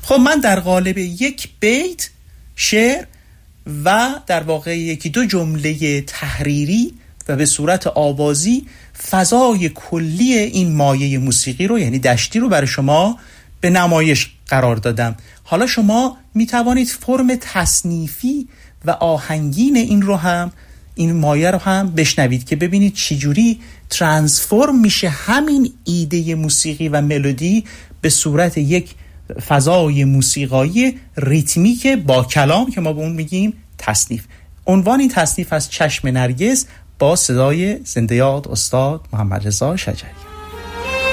خب من در قالب یک بیت شعر و در واقع یکی دو جمله تحریری و به صورت آوازی فضای کلی این مایه موسیقی رو، یعنی دشتی رو، برای شما به نمایش قرار دادم. حالا شما می توانید فرم تصنیفی و آهنگین این مایه رو هم بشنوید که ببینید چجوری ترانسفورم میشه همین ایده موسیقی و ملودی به صورت یک فضای موسیقایی ریتمیک با کلام که ما به اون میگیم تصنیف. عنوان این تصنیف از چشم نرگس با صدای زنده یاد استاد محمد رضا شجریان.